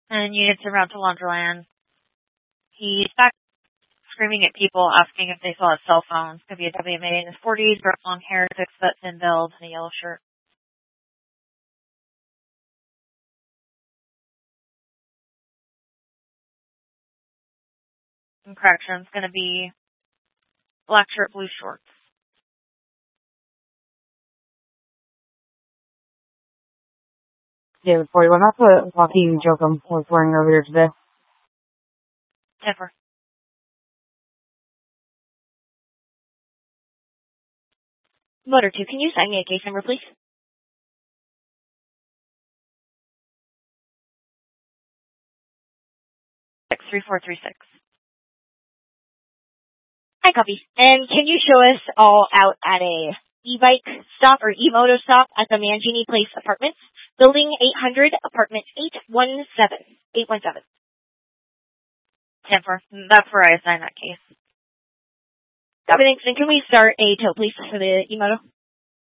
and units en route to Laundryland. He's back screaming at people, asking if they still have cell phones. Could be a WMA in his 40s, dark long hair, 6 foot thin build, and a yellow shirt. And corrections going to be black shirt, blue shorts. David 41, that's what Joaquin Jokum was wearing earlier today. 10-4. Motor 2, can you sign me a case number, please? Six 3436. Hi, copy. And can you show us all out at a e-bike stop or e-moto stop at the Mangini Place Apartments, Building 800, Apartment 817. 10-4. That's where I assigned that case. Copy, thanks. And can we start a tow, please, for the e-moto?